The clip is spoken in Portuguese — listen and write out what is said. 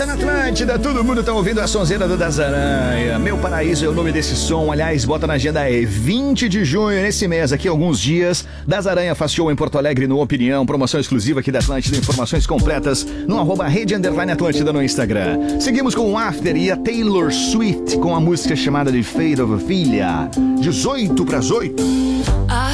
volta na Atlântida, todo mundo tá ouvindo a sonzeira do Das Aranha. Meu Paraíso é o nome desse som, aliás, bota na agenda, é 20 de junho, nesse mês aqui, alguns dias. Das Aranha faz show em Porto Alegre no Opinião, promoção exclusiva aqui da Atlântida, informações completas no @rede_Atlântida no Instagram. Seguimos com o After e a Taylor Swift com a música chamada de Fate of Ophelia, 18 para as 8. I